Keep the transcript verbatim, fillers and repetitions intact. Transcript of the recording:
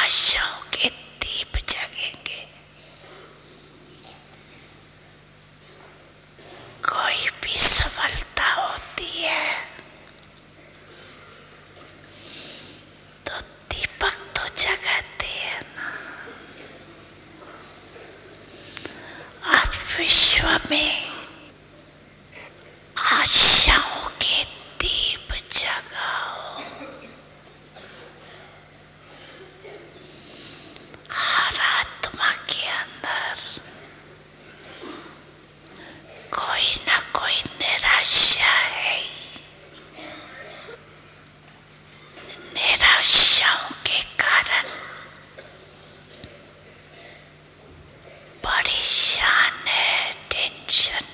आशाओं के दीप जगेंगे। कोई भी सफलता होती है तो दीपक तो जगाते हैं ना। आप विश्व में आशाओं के दीप जगाओ। हर आत्मा के अंदर कोई ना कोई निराशा है। निराशाओं के कारण परेशान है, टेंशन